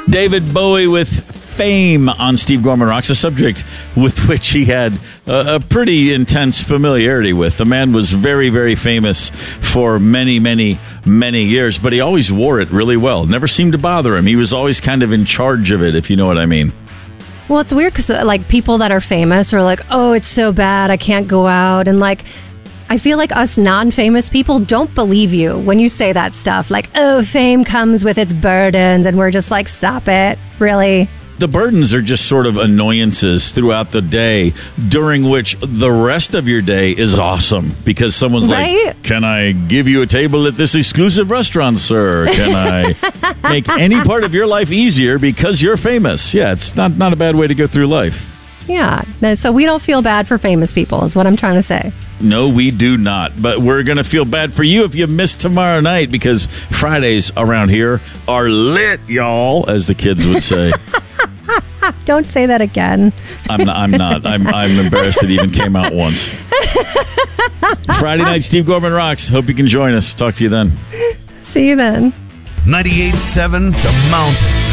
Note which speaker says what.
Speaker 1: David Bowie with Fame on Steve Gorman Rocks, a subject with which he had a pretty intense familiarity with. The man was very, very famous for many, many, many years, but he always wore it really well. Never seemed to bother him. He was always kind of in charge of it, if you know what I mean.
Speaker 2: Well, it's weird because like people that are famous are like, oh, it's so bad, I can't go out. And like, I feel like us non-famous people don't believe you when you say that stuff. Like, oh, fame comes with its burdens. And we're just like, stop it. Really?
Speaker 1: The burdens are just sort of annoyances throughout the day, during which the rest of your day is awesome because someone's like, can I give you a table at this exclusive restaurant, sir? Can I make any part of your life easier because you're famous? Yeah, it's not a bad way to go through life.
Speaker 2: Yeah, so we don't feel bad for famous people is what I'm trying to say.
Speaker 1: No, we do not. But we're going to feel bad for you if you miss tomorrow night because Fridays around here are lit, y'all, as the kids would say.
Speaker 2: Don't say that again.
Speaker 1: I'm not. I'm embarrassed it even came out once. Friday night, Steve Gorman Rocks. Hope you can join us. Talk to you then.
Speaker 2: See you then.
Speaker 3: 98.7 The Mountain.